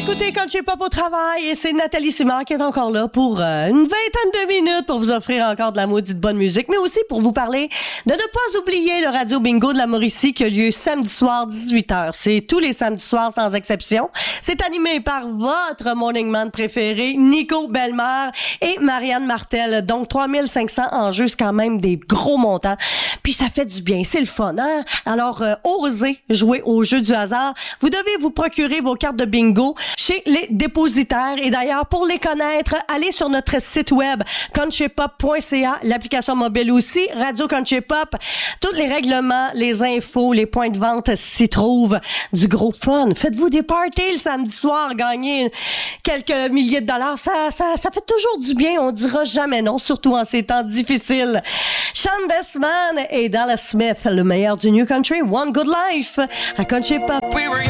écoutez Country Pop au travail et c'est Nathalie Simard qui est encore là pour une vingtaine de minutes pour vous offrir encore de la maudite bonne musique, mais aussi pour vous parler de ne pas oublier le Radio Bingo de la Mauricie qui a lieu samedi soir 18h. C'est tous les samedis soirs sans exception. C'est animé par votre morning man préféré, Nico Bellemare et Marianne Martel. Donc 3500 en jeu, c'est quand même des gros montants. Puis ça fait du bien, c'est le fun, hein? Alors osez jouer au jeu du hasard. Vous devez vous procurer vos cartes de bingo chez les dépositaires. Et d'ailleurs, pour les connaître, allez sur notre site web countrypop.ca, l'application mobile aussi, Radio Country Pop. Tous les règlements, les infos, les points de vente s'y trouvent. Du gros fun. Faites-vous des parties le samedi soir, gagnez quelques milliers de dollars. Ça fait toujours du bien. On dira jamais non, surtout en ces temps difficiles. Sean Desman et Dallas Smith, le meilleur du New Country, One Good Life à Country Pop.